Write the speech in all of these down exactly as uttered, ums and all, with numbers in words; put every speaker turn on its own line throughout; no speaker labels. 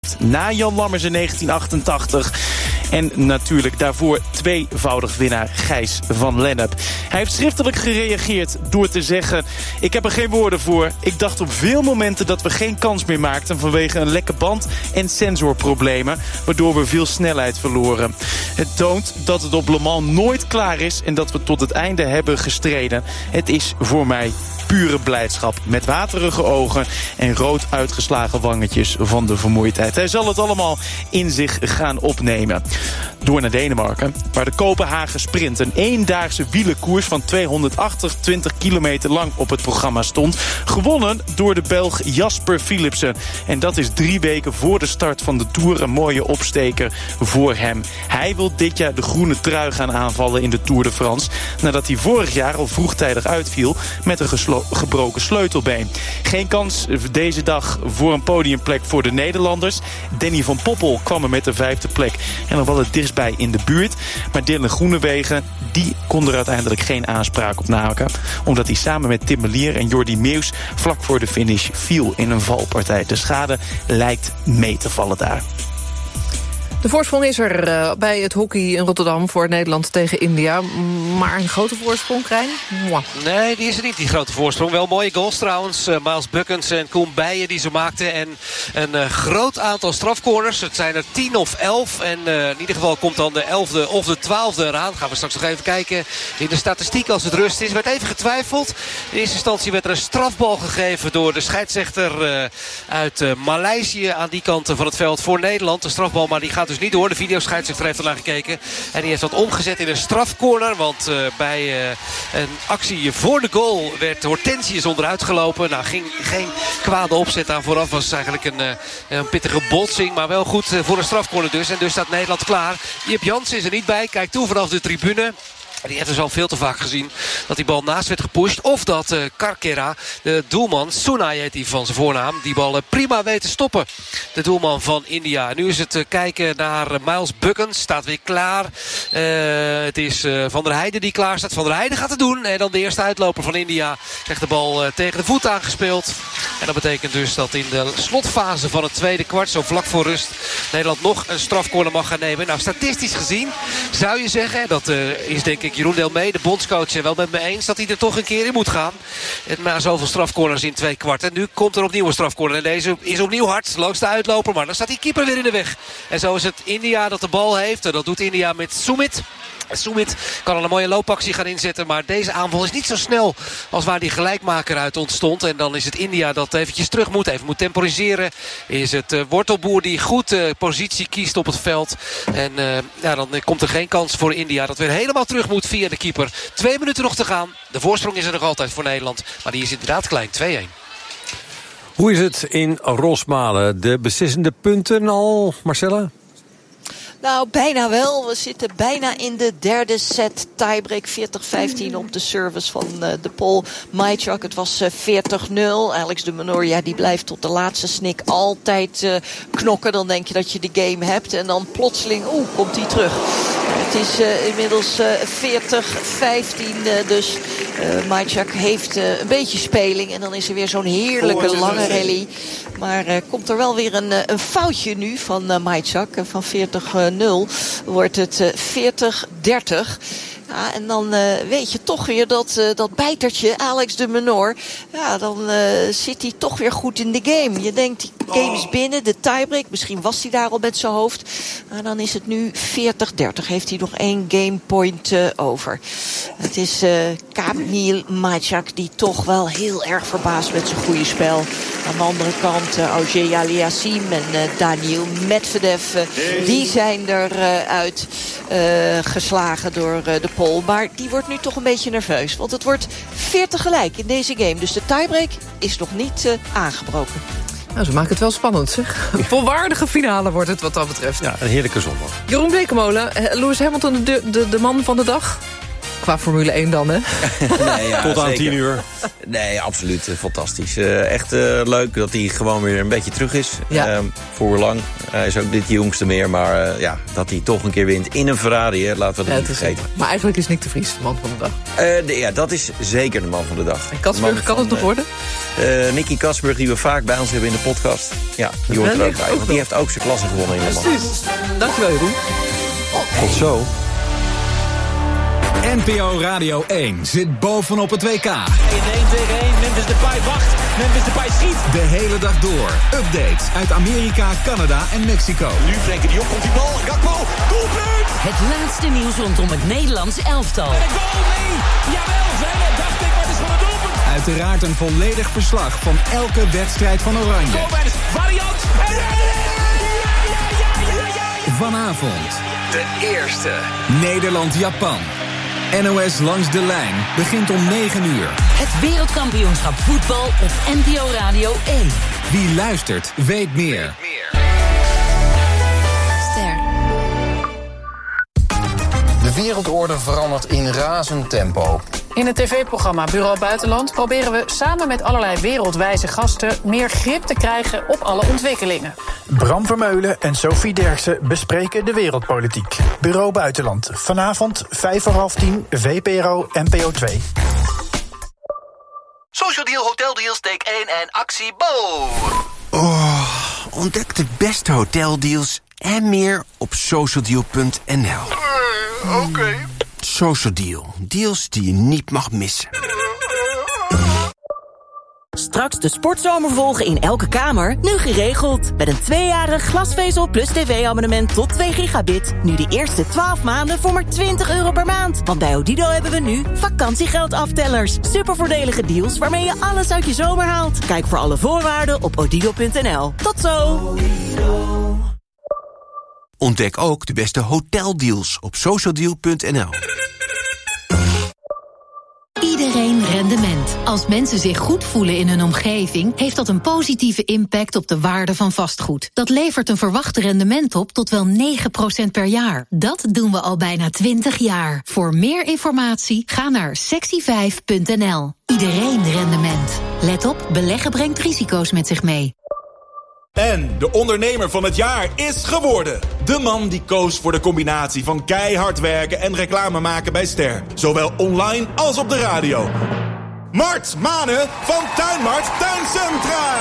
Na Jan Lammers in negentien achtentachtig. En natuurlijk daarvoor tweevoudig winnaar Gijs van Lennep. Hij heeft schriftelijk gereageerd door te zeggen: ik heb er geen woorden voor. Ik dacht op veel momenten dat we geen kans meer maakten vanwege een lekke band en sensorproblemen, waardoor we veel snelheid verloren. Het toont dat het op Le Mans nooit klaar is en dat we tot het einde hebben gestreden. Het is voor mij pure blijdschap, met waterige ogen en rood uitgeslagen wangetjes van de vermoeidheid. Hij zal het allemaal in zich gaan opnemen. Door naar Denemarken, waar de Kopenhagen Sprint, een eendaagse wielerkoers van tweehonderdachtentwintig kilometer lang op het programma stond. Gewonnen door de Belg Jasper Philipsen. En dat is drie weken voor de start van de Tour een mooie opsteker voor hem. Hij wil dit jaar de groene trui gaan aanvallen in de Tour de France, nadat hij vorig jaar al vroegtijdig uitviel met een geslo- gebroken sleutelbeen. Geen kans deze dag voor een podiumplek voor de Nederlanders. Danny van Poppel kwam er met de vijfde plek en nog wel het dichtstbij in de buurt. Maar Dylan Groenewegen, die kon er uiteindelijk geen aanspraak op maken, omdat hij samen met Tim Merlier en Jordi Meeuws vlak voor de finish viel in een valpartij. De schade lijkt mee te vallen daar.
De voorsprong is er uh, bij het hockey in Rotterdam voor Nederland tegen India. Maar een grote voorsprong, Krijn? Mwah.
Nee, die is er niet, die grote voorsprong. Wel mooie goals trouwens. Uh, Miles Buckens en Koen Bijen die ze maakten. En een uh, groot aantal strafcorners. Het zijn er tien of elf. En uh, in ieder geval komt dan de elfde of de twaalfde eraan. Gaan we straks nog even kijken in de statistiek als het rust is. Er werd even getwijfeld. In eerste instantie werd er een strafbal gegeven door de scheidsrechter uh, uit uh, Maleisië aan die kant van het veld voor Nederland. De strafbal, maar die gaat dus niet door. De videoscheidsrechter heeft er naar gekeken. En die heeft dat omgezet in een strafcorner. Want uh, bij uh, een actie voor de goal werd Hortensius onderuit gelopen. Nou, ging geen kwade opzet aan vooraf. Was eigenlijk een, uh, een pittige botsing. Maar wel goed uh, voor een strafcorner dus. En dus staat Nederland klaar. Jip Jansen is er niet bij. Kijkt toe vanaf de tribune. Die heeft dus al veel te vaak gezien dat die bal naast werd gepusht. Of dat uh, Karkera, de doelman, Sunai heet hij van zijn voornaam, die bal uh, prima weet te stoppen. De doelman van India. En nu is het uh, kijken naar uh, Miles Buckens. Staat weer klaar. Uh, het is uh, Van der Heijden die klaar staat. Van der Heijden gaat het doen. En dan de eerste uitloper van India krijgt de bal uh, tegen de voet aangespeeld. En dat betekent dus dat in de slotfase van het tweede kwart, zo vlak voor rust, Nederland nog een strafcorner mag gaan nemen. Nou, statistisch gezien zou je zeggen, dat uh, is denk ik Jeroen Delmee, de bondscoach, wel met me eens dat hij er toch een keer in moet gaan. En na zoveel strafcorners in twee kwart. En nu komt er opnieuw een strafcorner. En deze is opnieuw hard, langs de uitloper. Maar dan staat die keeper weer in de weg. En zo is het India dat de bal heeft. En dat doet India met Sumit. Sumit kan al een mooie loopactie gaan inzetten. Maar deze aanval is niet zo snel als waar die gelijkmaker uit ontstond. En dan is het India dat eventjes terug moet. Even moet temporiseren. Is het uh, Wortelboer die goed uh, positie kiest op het veld. En uh, ja, dan uh, komt er geen kans voor India dat weer helemaal terug moet via de keeper. Twee minuten nog te gaan. De voorsprong is er nog altijd voor Nederland. Maar die is inderdaad klein. twee-een.
Hoe is het in Rosmalen? De beslissende punten al, Marcella?
Nou, bijna wel. We zitten bijna in de derde set. Tiebreak veertig vijftien op de service van uh, de Pool Majchak. Het was uh, veertig nul. Alex de Minaur, ja, die blijft tot de laatste snik altijd uh, knokken. Dan denk je dat je de game hebt. En dan plotseling, oeh, komt hij terug. Het is uh, inmiddels uh, veertig vijftien. Uh, dus uh, Majchak heeft uh, een beetje speling. En dan is er weer zo'n heerlijke lange rally. Maar uh, komt er wel weer een, uh, een foutje nu van uh, Majchak. Uh, van veertig nul wordt het uh, veertig dertig. Ja, en dan uh, weet je toch weer dat, uh, dat bijtertje, Alex de Minaur, ja, dan uh, zit hij toch weer goed in de game. Je denkt, die game is binnen, de tiebreak. Misschien was hij daar al met zijn hoofd. Maar dan is het nu veertig dertig. Heeft hij nog één gamepoint uh, over. Het is uh, Kamil Majchak die toch wel heel erg verbaast met zijn goede spel. Aan de andere kant uh, Auger Aliassime en uh, Daniil Medvedev. Uh, die zijn er uh, uit uh, geslagen door uh, de Pool. Maar die wordt nu toch een beetje nerveus. Want het wordt veertig gelijk in deze game. Dus de tiebreak is nog niet uh, aangebroken.
Nou, ze maken het wel spannend, zeg. Een volwaardige finale wordt het wat dat betreft.
Ja, een heerlijke zondag.
Jeroen Blekemolen, uh, Lewis Hamilton de, de, de man van de dag? qua Formule één dan, hè?
Nee, ja,
Tot aan
zeker.
tien uur.
Nee, absoluut. Uh, fantastisch. Uh, echt uh, leuk dat hij gewoon weer een beetje terug is.
Ja.
Uh, voor hoe lang. Hij is ook dit jongste meer. Maar uh, ja, dat hij toch een keer wint in een Ferrari. Hè, laten we dat
Ja,
niet
is
vergeten.
Maar eigenlijk is Nick de Vries de man van de dag.
Uh, de, ja, dat is zeker de man van de dag.
En Katsburg, kan het nog
uh,
worden?
Uh, Nicky Katsburg, die we vaak bij ons hebben in de podcast. Ja, die hoort er ook bij. Want die heeft ook zijn klasse gewonnen in de man.
Precies. Dankjewel, Jeroen.
Tot zo.
N P O Radio één zit bovenop het W K.
In één tegen één, Memphis Depay wacht. Memphis Depay schiet.
De hele dag door. Updates uit Amerika, Canada en Mexico.
Nu Frenkie de Jong, komt die bal. Gakpo, doelpunt!
Het laatste nieuws rondom het Nederlands elftal.
En een goal, nee! Jawel, zijn het, dacht ik, wat is van het doelpunt?
Uiteraard een volledig verslag van elke wedstrijd van Oranje.
Koolmeijers, variant. En ja, ja, ja, ja, ja.
Vanavond
De eerste.
Nederland-Japan. N O S Langs de Lijn begint om negen uur.
Het wereldkampioenschap voetbal op N P O Radio één.
Wie luistert, weet meer.
Ster.
De wereldorde verandert in razend tempo.
In het tv-programma Bureau Buitenland proberen we samen met allerlei wereldwijze gasten meer grip te krijgen op alle ontwikkelingen.
Bram Vermeulen en Sophie Derksen bespreken de wereldpolitiek. Bureau Buitenland. Vanavond vijf voor half tien, V P R O N P O twee.
Social Deal, Hotel Deals, take één en actie Bo.
Oh, ontdek de beste hoteldeals en meer op socialdeal punt n l.
Uh, Oké. Okay.
Social Deal. Deals die je niet mag missen.
Straks de sportzomer volgen in elke kamer, nu geregeld. Met een tweejarig glasvezel plus tv-abonnement tot twee gigabit. Nu de eerste twaalf maanden voor maar twintig euro per maand. Want bij Odido hebben we nu vakantiegeldaftelers. Supervoordelige deals waarmee je alles uit je zomer haalt. Kijk voor alle voorwaarden op odido punt n l. Tot zo!
Ontdek ook de beste hoteldeals op socialdeal punt n l.
Iedereen rendement. Als mensen zich goed voelen in hun omgeving, heeft dat een positieve impact op de waarde van vastgoed. Dat levert een verwacht rendement op tot wel negen procent per jaar. Dat doen we al bijna twintig jaar. Voor meer informatie ga naar sexy vijf punt n l. Iedereen rendement. Let op, beleggen brengt risico's met zich mee.
En de ondernemer van het jaar is geworden. De man die koos voor de combinatie van keihard werken en reclame maken bij Ster. Zowel online als op de radio. Mart Manen van Tuinmart Tuincentra.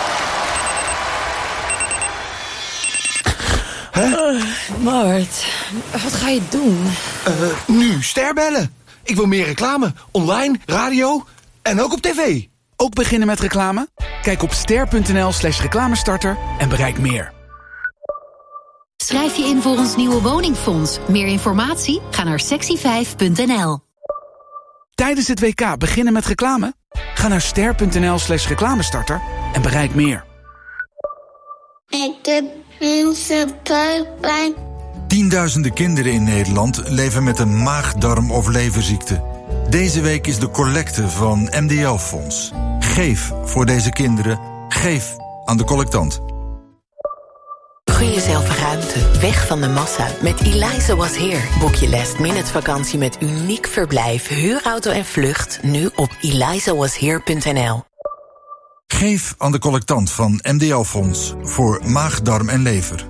Huh? Uh, Mart, wat ga je doen?
Uh, nu Ster bellen. Ik wil meer reclame. Online, radio en ook op tv.
Ook beginnen met reclame? Kijk op ster punt n l slash reclamestarter en bereik meer.
Schrijf je in voor ons nieuwe woningfonds. Meer informatie? Ga naar sexy vijf punt n l.
Tijdens het W K beginnen met reclame? Ga naar ster punt n l slash reclamestarter en bereik meer.
Ik heb minste buikpijn.
Tienduizenden kinderen in Nederland leven met een maag-darm- of leverziekte. Deze week is de collecte van M D L-fonds. Geef voor deze kinderen. Geef aan de collectant.
Gun jezelf ruimte, weg van de massa. Met Eliza Was Here. Boek je last minute vakantie met uniek verblijf, huurauto en vlucht. Nu op eliza was here punt n l.
Geef aan de collectant van M D L-fonds. Voor maag, darm en lever.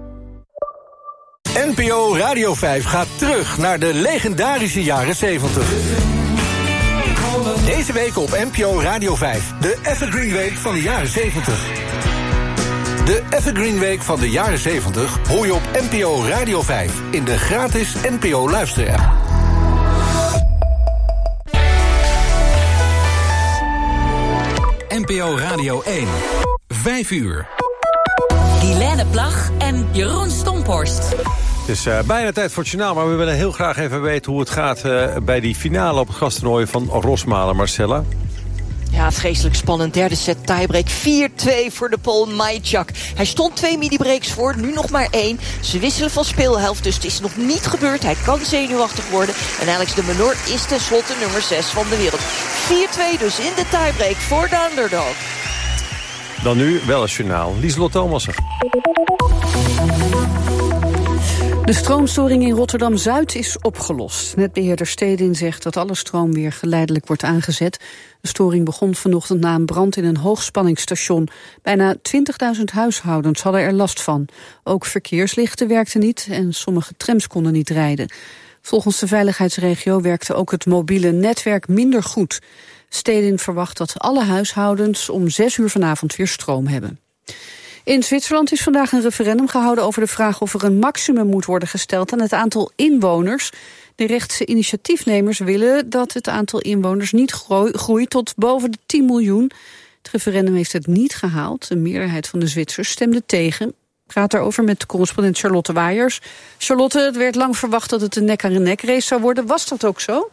N P O Radio vijf gaat terug naar de legendarische jaren zeventig. Deze week op N P O Radio vijf, de Evergreen Week van de jaren zeventig. De Evergreen Week van de jaren zeventig hoor je op N P O Radio vijf in de gratis N P O luisterapp.
N P O Radio één. Vijf uur.
Guilaine Plag en Jeroen Stomphorst.
Het is uh, bijna tijd voor het journaal, maar we willen heel graag even weten hoe het gaat uh, bij die finale op het gasttoernooi van Rosmalen, Marcella.
Ja, vreselijk spannend. Derde set tiebreak. vier twee voor de Pool Majczak. Hij stond twee midi-breaks voor, nu nog maar één. Ze wisselen van speelhelft, dus het is nog niet gebeurd. Hij kan zenuwachtig worden. En Alex de Minaur is tenslotte nummer zes van de wereld. vier twee dus in de tiebreak voor de underdog.
Dan nu wel het journaal. Lieselot Thomassen.
De stroomstoring in Rotterdam-Zuid is opgelost. Netbeheerder Stedin zegt dat alle stroom weer geleidelijk wordt aangezet. De storing begon vanochtend na een brand in een hoogspanningsstation. Bijna twintigduizend huishoudens hadden er last van. Ook verkeerslichten werkten niet en sommige trams konden niet rijden. Volgens de veiligheidsregio werkte ook het mobiele netwerk minder goed. Stedin verwacht dat alle huishoudens om zes uur vanavond weer stroom hebben. In Zwitserland is vandaag een referendum gehouden over de vraag of er een maximum moet worden gesteld aan het aantal inwoners. De rechtse initiatiefnemers willen dat het aantal inwoners niet groeit tot boven de tien miljoen. Het referendum heeft het niet gehaald. De meerderheid van de Zwitsers stemde tegen. Ik praat daarover met correspondent Charlotte Waaiers. Charlotte, het werd lang verwacht dat het een nek-aan-nek race zou worden. Was dat ook zo?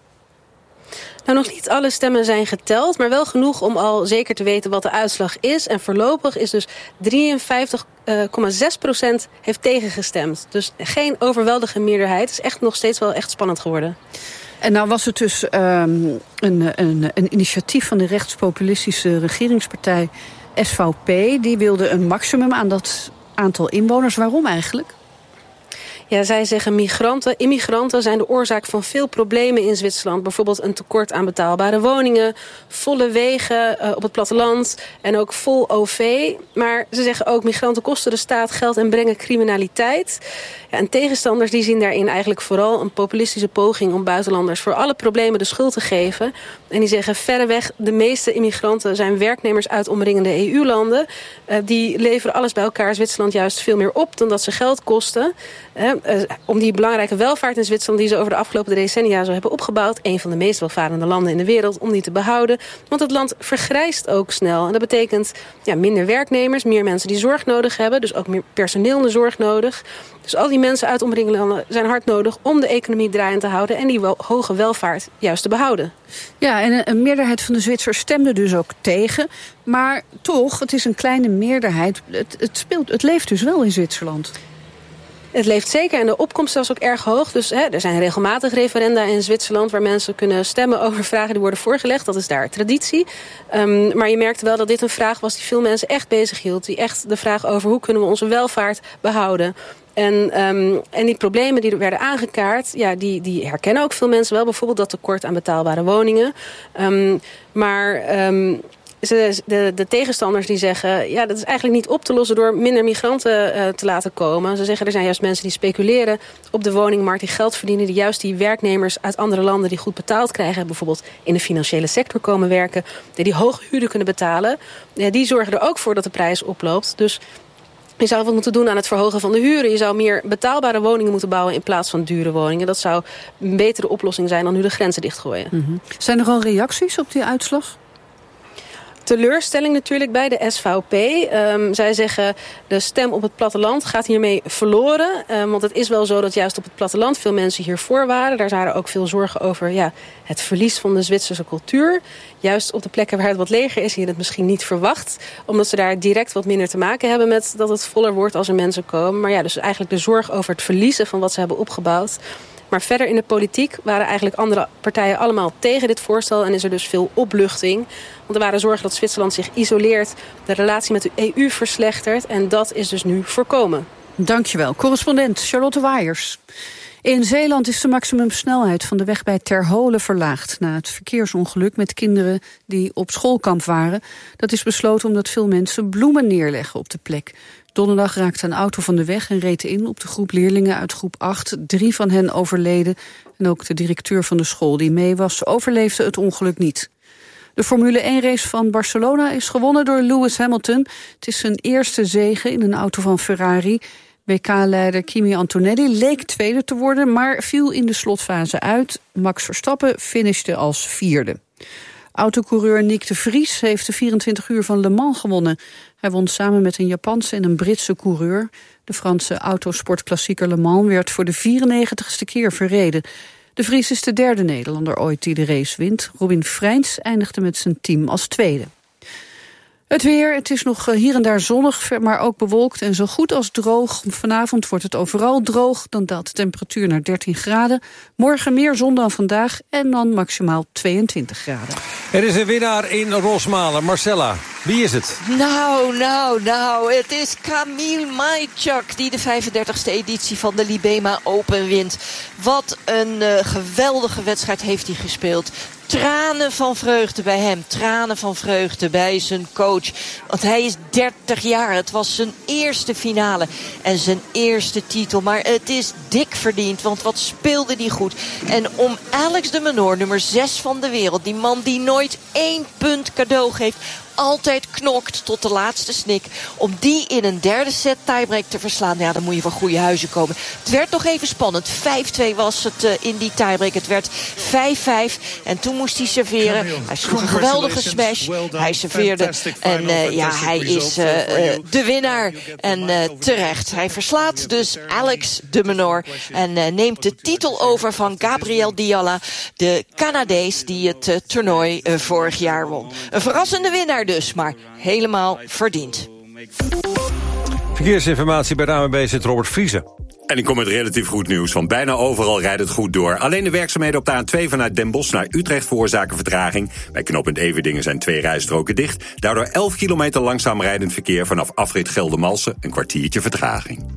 Nou, nog niet alle stemmen zijn geteld, maar wel genoeg om al zeker te weten wat de uitslag is. En voorlopig is dus drieënvijftig komma zes procent heeft tegengestemd. Dus geen overweldige meerderheid. Het is echt nog steeds wel echt spannend geworden.
En nou was het dus um, een, een, een initiatief van de rechtspopulistische regeringspartij S V P. Die wilde een maximum aan dat aantal inwoners. Waarom eigenlijk?
Ja, zij zeggen migranten, immigranten zijn de oorzaak van veel problemen in Zwitserland. Bijvoorbeeld een tekort aan betaalbare woningen, volle wegen uh, op het platteland en ook vol O V. Maar ze zeggen ook migranten kosten de staat geld en brengen criminaliteit. Ja, en tegenstanders die zien daarin eigenlijk vooral een populistische poging om buitenlanders voor alle problemen de schuld te geven. En die zeggen verreweg de meeste immigranten zijn werknemers uit omringende E U-landen. Uh, die leveren alles bij elkaar Zwitserland juist veel meer op dan dat ze geld kosten. Uh, uh, om die belangrijke welvaart in Zwitserland die ze over de afgelopen decennia zo hebben opgebouwd, een van de meest welvarende landen in de wereld, om die te behouden. Want het land vergrijst ook snel. En dat betekent ja, minder werknemers, meer mensen die zorg nodig hebben. Dus ook meer personeel in de zorg nodig. Dus al die mensen uit omringende landen zijn hard nodig om de economie draaiend te houden en die wel, hoge welvaart juist te behouden.
Ja, en een meerderheid van de Zwitsers stemde dus ook tegen. Maar toch, het is een kleine meerderheid. Het, het, speelt, het leeft dus wel in Zwitserland.
Het leeft zeker en de opkomst is ook erg hoog. Dus hè, er zijn regelmatig referenda in Zwitserland waar mensen kunnen stemmen over vragen die worden voorgelegd. Dat is daar traditie. Um, maar je merkte wel dat dit een vraag was die veel mensen echt bezig hield. Die echt de vraag over hoe kunnen we onze welvaart behouden. En, um, en die problemen die er werden aangekaart, ja, die, die herkennen ook veel mensen wel. Bijvoorbeeld dat tekort aan betaalbare woningen. Um, maar Um, De, de, de tegenstanders die zeggen, ja, dat is eigenlijk niet op te lossen door minder migranten uh, te laten komen. Ze zeggen, er zijn juist mensen die speculeren op de woningmarkt, die geld verdienen, die juist die werknemers uit andere landen die goed betaald krijgen, bijvoorbeeld in de financiële sector komen werken, die die hoge huren kunnen betalen. Ja, die zorgen er ook voor dat de prijs oploopt. Dus je zou wat moeten doen aan het verhogen van de huren. Je zou meer betaalbare woningen moeten bouwen in plaats van dure woningen. Dat zou een betere oplossing zijn dan nu de grenzen dichtgooien.
Mm-hmm. Zijn er al reacties op die uitslag?
Teleurstelling natuurlijk bij de S V P. Um, zij zeggen de stem op het platteland gaat hiermee verloren. Um, want het is wel zo dat juist op het platteland veel mensen hiervoor waren. Daar waren ook veel zorgen over ja, het verlies van de Zwitserse cultuur. Juist op de plekken waar het wat leger is, je het misschien niet verwacht. Omdat ze daar direct wat minder te maken hebben met dat het voller wordt als er mensen komen. Maar ja, dus eigenlijk de zorg over het verliezen van wat ze hebben opgebouwd. Maar verder in de politiek waren eigenlijk andere partijen allemaal tegen dit voorstel en is er dus veel opluchting. Want er waren zorgen dat Zwitserland zich isoleert, de relatie met de E U verslechtert en dat is dus nu voorkomen.
Dankjewel. Correspondent Charlotte Waaiers. In Zeeland is de maximumsnelheid van de weg bij Terholen verlaagd na het verkeersongeluk met kinderen die op schoolkamp waren. Dat is besloten omdat veel mensen bloemen neerleggen op de plek. Donderdag raakte een auto van de weg en reed in op de groep leerlingen uit groep acht. Drie van hen overleden en ook de directeur van de school die mee was overleefde het ongeluk niet. De Formule één race van Barcelona is gewonnen door Lewis Hamilton. Het is zijn eerste zege in een auto van Ferrari. W K-leider Kimi Antonelli leek tweede te worden, maar viel in de slotfase uit. Max Verstappen finishte als vierde. Autocoureur Nick de Vries heeft de vierentwintig uur van Le Mans gewonnen. Hij won samen met een Japanse en een Britse coureur. De Franse autosportklassieker Le Mans werd voor de vierennegentigste keer verreden. De Vries is de derde Nederlander ooit die de race wint. Robin Freins eindigde met zijn team als tweede. Het weer, het is nog hier en daar zonnig, maar ook bewolkt en zo goed als droog. Vanavond wordt het overal droog, dan daalt de temperatuur naar dertien graden. Morgen meer zon dan vandaag en dan maximaal tweeëntwintig graden.
Er is een winnaar in Rosmalen. Marcella, wie is het?
Nou, nou, nou, het is Kamil Majchak die de vijfendertigste editie van de Libema Open wint. Wat een uh, geweldige wedstrijd heeft hij gespeeld. Tranen van vreugde bij hem, tranen van vreugde bij zijn coach. Want hij is dertig jaar, het was zijn eerste finale en zijn eerste titel. Maar het is dik verdiend, want wat speelde hij goed. En om Alex de Minaur, nummer zes van de wereld, die man die nooit één punt cadeau geeft, altijd knokt tot de laatste snik, om die in een derde set tiebreak te verslaan, ja, dan moet je van goede huizen komen. Het werd nog even spannend. vijf twee was het uh, in die tiebreak. Het werd vijf vijf en toen moest hij serveren. Hij sloeg een geweldige smash. Hij serveerde en uh, ja, hij is uh, uh, de winnaar. En uh, terecht. Hij verslaat dus Alex de Minaur en uh, neemt de titel over van Gabriel Dialla, de Canadees die het uh, toernooi uh, vorig jaar won. Een verrassende winnaar dus, maar helemaal verdiend.
Verkeersinformatie bij de A N W B zit Robert Vriezen.
En ik kom met relatief goed nieuws, want bijna overal rijdt het goed door. Alleen de werkzaamheden op de A twee vanuit Den Bosch naar Utrecht veroorzaken vertraging. Bij knooppunt Everdingen zijn twee rijstroken dicht. Daardoor elf kilometer langzaam rijdend verkeer vanaf afrit Geldermalsen, een kwartiertje vertraging.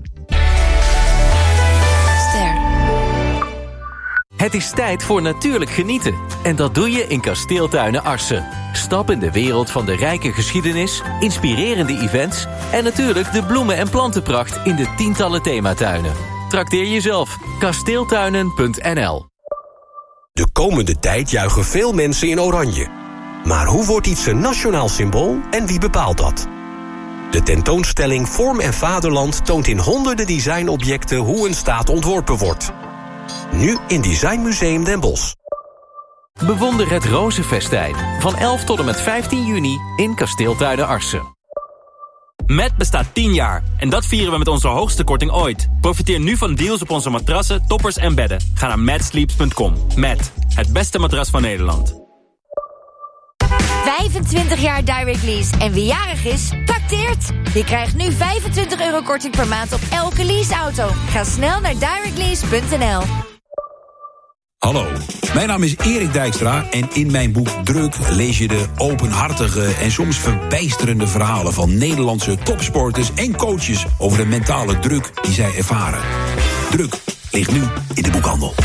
Het is tijd voor natuurlijk genieten. En dat doe je in Kasteeltuinen Arsen. Stap in de wereld van de rijke geschiedenis, inspirerende events en natuurlijk de bloemen- en plantenpracht in de tientallen thematuinen. Trakteer jezelf. kasteeltuinen punt n l.
De komende tijd juichen veel mensen in oranje. Maar hoe wordt iets een nationaal symbool en wie bepaalt dat? De tentoonstelling Vorm en Vaderland toont in honderden designobjecten hoe een staat ontworpen wordt. Nu in Designmuseum Den Bosch.
Bewonder het Rozenfestijn van elf tot en met vijftien juni in Kasteeltuinen Arsen.
Met bestaat tien jaar en dat vieren we met onze hoogste korting ooit. Profiteer nu van deals op onze matrassen, toppers en bedden. Ga naar mad sleeps punt com. Met het beste matras van Nederland.
vijfentwintig jaar Direct Lease en wie jarig is, trakteert. Je krijgt nu vijfentwintig euro korting per maand op elke leaseauto. Ga snel naar direct lease punt n l.
Hallo, mijn naam is Erik Dijkstra en in mijn boek Druk lees je de openhartige en soms verbijsterende verhalen van Nederlandse topsporters en coaches over de mentale druk die zij ervaren. Druk ligt nu in de boekhandel.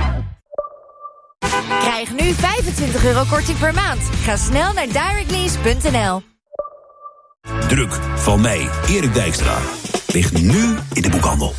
Krijg nu vijfentwintig euro korting per maand. Ga snel naar direct lease punt n l.
Druk van mij, Erik Dijkstra, ligt nu in de boekhandel.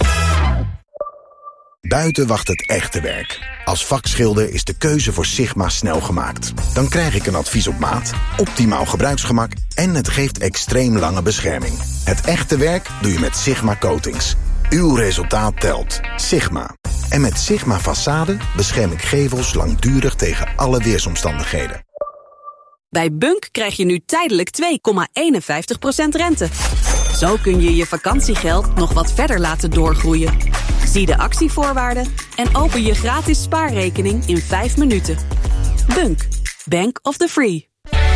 Buiten wacht het echte werk. Als vakschilder is de keuze voor Sigma snel gemaakt. Dan krijg ik een advies op maat, optimaal gebruiksgemak en het geeft extreem lange bescherming. Het echte werk doe je met Sigma Coatings. Uw resultaat telt. Sigma. En met Sigma Façade bescherm ik gevels langdurig tegen alle weersomstandigheden.
Bij Bunk krijg je nu tijdelijk twee komma eenenvijftig procent rente. Zo kun je je vakantiegeld nog wat verder laten doorgroeien. Zie de actievoorwaarden en open je gratis spaarrekening in vijf minuten. Bunk. Bank of the Free.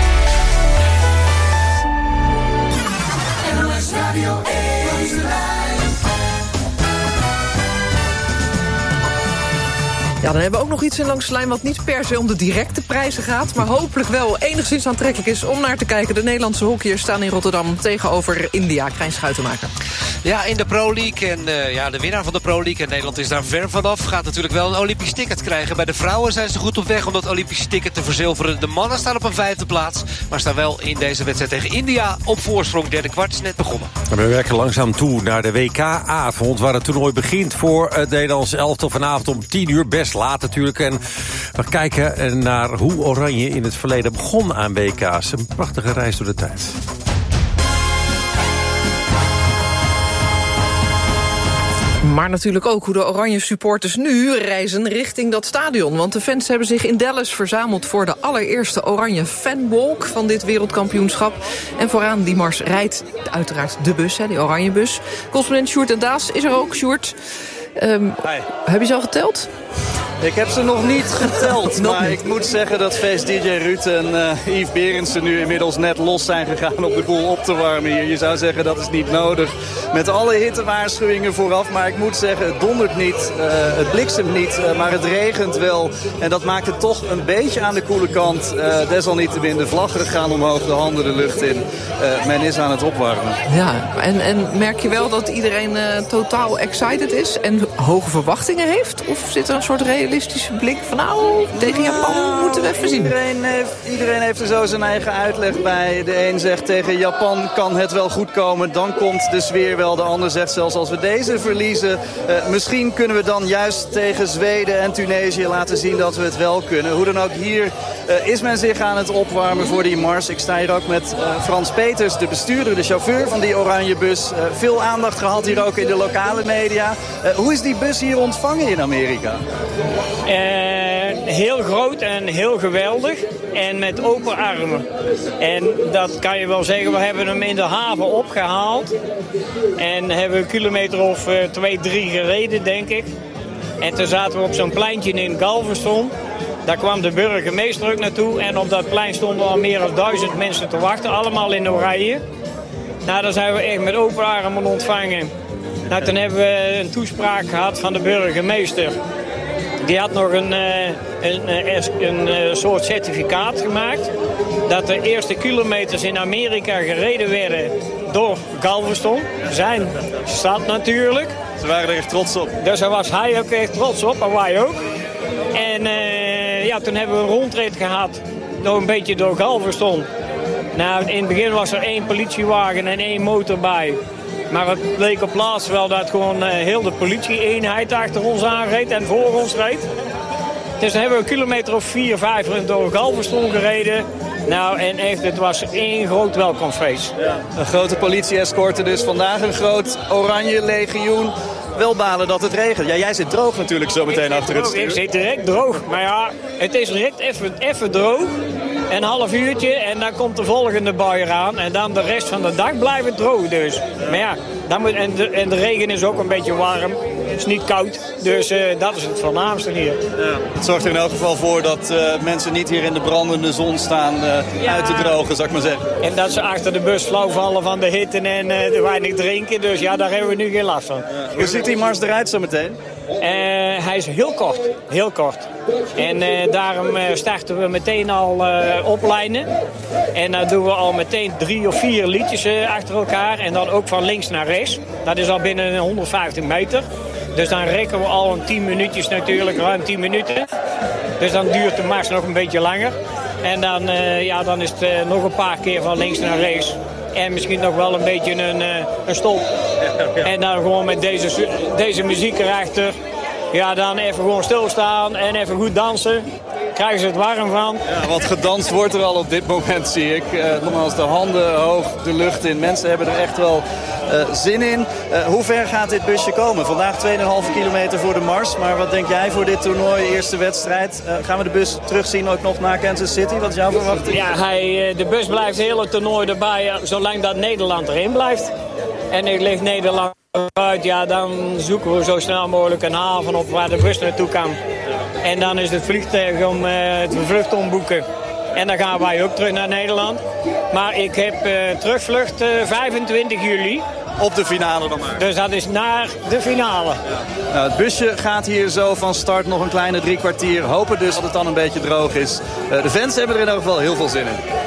Ja, dan hebben we ook nog iets in Langs de Lijn wat niet per se om de directe prijzen gaat, maar hopelijk wel enigszins aantrekkelijk is om naar te kijken. De Nederlandse hockeyers staan in Rotterdam tegenover India. Krijn Schuitenmaker.
Ja, in de Pro League. En uh, ja, de winnaar van de Pro League, en Nederland is daar ver vanaf, gaat natuurlijk wel een Olympisch ticket krijgen. Bij de vrouwen zijn ze goed op weg om dat Olympisch ticket te verzilveren. De mannen staan op een vijfde plaats, maar staan wel in deze wedstrijd tegen India op voorsprong. Derde kwart is net begonnen.
We werken langzaam toe naar de W K-avond, waar het toernooi begint voor het Nederlands elftal vanavond om tien uur. Best laat natuurlijk. En we kijken naar hoe Oranje in het verleden begon aan W K's. Een prachtige reis door de tijd.
Maar natuurlijk ook hoe de Oranje supporters nu reizen richting dat stadion. Want de fans hebben zich in Dallas verzameld voor de allereerste Oranje fanwalk van dit wereldkampioenschap. En vooraan die mars rijdt uiteraard de bus, hè, die Oranje bus. Correspondent Sjoerd en Daas is er ook. Sjoerd, um, heb je ze al geteld?
Ik heb ze nog niet geteld,
Nog
maar
niet.
ik moet zeggen dat feest D J Ruud en uh, Yves Berendsen nu inmiddels net los zijn gegaan om de boel op te warmen hier. Je zou zeggen dat is niet nodig met alle hittewaarschuwingen vooraf, maar ik moet zeggen het dondert niet, uh, het bliksemt niet, uh, maar het regent wel. En dat maakt het toch een beetje aan de koele kant. Uh, desalniettemin de vlaggen gaan omhoog, de handen de lucht in. Uh, men is aan het opwarmen.
Ja, en, en merk je wel dat iedereen uh, totaal excited is en hoge verwachtingen heeft? Of zit er een soort realistische blik van nou, tegen Japan moeten we even zien?
Iedereen heeft, iedereen heeft er zo zijn eigen uitleg bij. De een zegt tegen Japan kan het wel goed komen, dan komt de sfeer wel. De ander zegt zelfs als we deze verliezen, uh, misschien kunnen we dan juist tegen Zweden en Tunesië laten zien dat we het wel kunnen. Hoe dan ook, hier uh, is men zich aan het opwarmen voor die mars. Ik sta hier ook met uh, Frans Peters, de bestuurder, de chauffeur van die oranje bus. Uh, veel aandacht gehad hier ook in de lokale media. Uh, hoe is die bus hier ontvangen in Amerika?
Uh, heel groot en heel geweldig en met open armen. En dat kan je wel zeggen, we hebben hem in de haven opgehaald. En hebben een kilometer of uh, twee, drie gereden, denk ik. En toen zaten we op zo'n pleintje in Galveston. Daar kwam de burgemeester ook naartoe. En op dat plein stonden al meer dan duizend mensen te wachten. Allemaal in oranje. Nou, daar zijn we echt met open armen ontvangen. Nou, toen hebben we een toespraak gehad van de burgemeester. Die had nog een, een, een, een soort certificaat gemaakt. Dat de eerste kilometers in Amerika gereden werden door Galveston. Zijn stad natuurlijk.
Ze waren er echt trots op.
Dus daar was hij ook echt trots op, en wij ook. En uh, ja, toen hebben we een rondrit gehad. Door een beetje door Galveston. Nou, in het begin was er één politiewagen en één motor bij. Maar het bleek op plaats wel dat gewoon uh, heel de politie-eenheid achter ons aanreed en voor ons reed. Dus dan hebben we een kilometer of vier, vijf door Galveston gereden. Nou, en echt, het was één groot welkomstfeest.
Ja, een grote politie-escorte dus. Vandaag een groot oranje legioen. Wel balen dat het regent. Ja, jij zit droog natuurlijk zo meteen achter het stuur.
Ik zit direct droog. Maar ja, het is direct even, even droog. Een half uurtje en dan komt de volgende bui eraan. En dan de rest van de dag blijft het droog dus. Maar ja, dan moet, en, de, en de regen is ook een beetje warm. Het is niet koud. Dus uh, dat is het voornaamste hier.
Ja, het zorgt er in elk geval voor dat uh, mensen niet hier in de brandende zon staan uh, ja. uit te drogen, zou ik maar zeggen.
En dat ze achter de bus flauw vallen van de hitte en uh, te weinig drinken. Dus ja, daar hebben we nu geen last van.
Ja, hoe ziet die mars eruit zo meteen?
Uh, hij is heel kort, heel kort. En uh, daarom uh, starten we meteen al uh, oplijnen. En dan doen we al meteen drie of vier liedjes uh, achter elkaar. En dan ook van links naar rechts. Dat is al binnen honderdvijftig meter. Dus dan rekken we al een tien minuutjes natuurlijk, ruim tien minuten. Dus dan duurt de mars nog een beetje langer. En dan, uh, ja, dan is het uh, nog een paar keer van links naar rechts. En misschien nog wel een beetje een, uh, een stop. En dan gewoon met deze, deze muziek erachter. Ja, dan even gewoon stilstaan en even goed dansen. Krijgen ze het warm van.
Ja, wat gedanst wordt er al op dit moment, zie ik. Uh, nogmaals, de handen hoog de lucht in. Mensen hebben er echt wel uh, zin in. Uh, hoe ver gaat dit busje komen? Vandaag twee komma vijf kilometer voor de mars. Maar wat denk jij voor dit toernooi, eerste wedstrijd? Uh, gaan we de bus terugzien ook nog naar Kansas City? Wat is jouw verwachting?
Ja, hij, de bus blijft het hele toernooi erbij, zolang dat Nederland erin blijft. En ik ligt Nederland uit, ja, dan zoeken we zo snel mogelijk een haven op waar de bus naartoe kan. En dan is het vliegtuig om uh, het vlucht omboeken. En dan gaan wij ook terug naar Nederland. Maar ik heb uh, terugvlucht uh, vijfentwintig juli.
Op de finale dan maar.
Dus dat is naar de finale.
Ja. Nou, het busje gaat hier zo van start nog een kleine drie kwartier. Hopen dus dat het dan een beetje droog is. Uh, de fans hebben er in ieder geval heel veel zin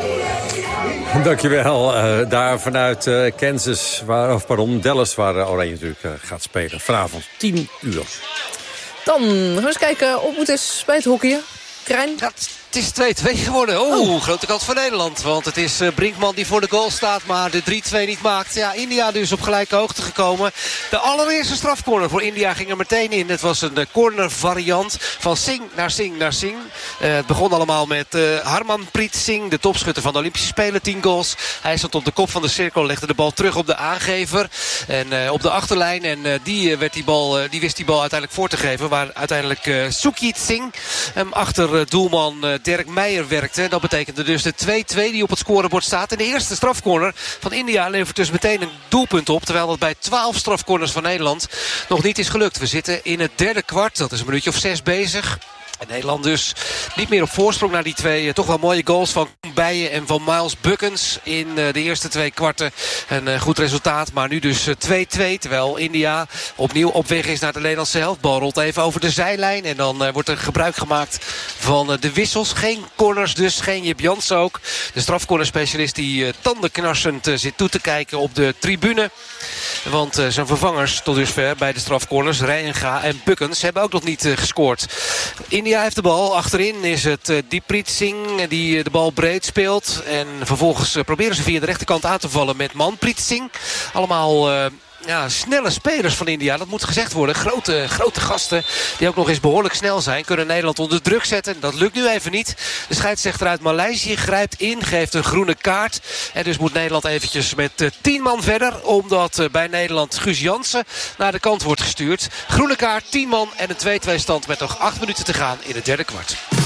in.
Dankjewel. Uh, daar vanuit uh, Kansas, waar, of pardon, Dallas, waar uh, Oranje natuurlijk uh, gaat spelen. Vanavond tien uur.
Dan gaan we eens kijken op het is bij het hockeyen. Krijn?
Ja, het is twee twee geworden. Oh, oh, grote kans voor Nederland. Want het is uh, Brinkman die voor de goal staat, maar de drie twee niet maakt. Ja, India dus op gelijke hoogte gekomen. De allereerste strafcorner voor India ging er meteen in. Het was een uh, corner variant van Singh naar Singh naar Singh. Uh, het begon allemaal met uh, Harmanpreet Singh, de topschutter van de Olympische Spelen. tien goals. Hij stond op de kop van de cirkel, legde de bal terug op de aangever. En uh, op de achterlijn. En uh, die, uh, werd die, bal, uh, die wist die bal uiteindelijk voor te geven. Waar uiteindelijk uh, Sukhjit Singh hem achter uh, doelman uh, Dirk Meijer werkte. Dat betekende dus de twee-twee die op het scorebord staat. En de eerste strafcorner van India levert dus meteen een doelpunt op. Terwijl dat bij twaalf strafcorners van Nederland nog niet is gelukt. We zitten in het derde kwart. Dat is een minuutje of zes bezig. En Nederland dus niet meer op voorsprong naar die twee uh, toch wel mooie goals van Bijen en van Miles Buckens in uh, de eerste twee kwarten. Een uh, goed resultaat, maar nu dus twee-twee. Uh, terwijl India opnieuw op weg is naar de Nederlandse helft. Bal rolt even over de zijlijn en dan uh, wordt er gebruik gemaakt van uh, de wissels. Geen corners dus, geen Jip Jansen ook. De strafcornerspecialist die uh, tandenknarsend uh, zit toe te kijken op de tribune. Want uh, zijn vervangers tot dusver bij de strafcorners, Reijenga en Buckens, hebben ook nog niet uh, gescoord. India heeft de bal. Achterin is het uh, Dieprit Singh die uh, de bal breed speelt. En vervolgens uh, proberen ze via de rechterkant aan te vallen met Manpreet Singh. Allemaal... Uh, Ja, snelle spelers van India, dat moet gezegd worden. Grote, grote gasten die ook nog eens behoorlijk snel zijn. Kunnen Nederland onder druk zetten. Dat lukt nu even niet. De scheidsrechter uit Maleisië grijpt in, geeft een groene kaart. En dus moet Nederland eventjes met uh, tien man verder. Omdat uh, bij Nederland Guus Jansen naar de kant wordt gestuurd. Groene kaart, tien man en een twee-twee stand met nog acht minuten te gaan in het derde kwart.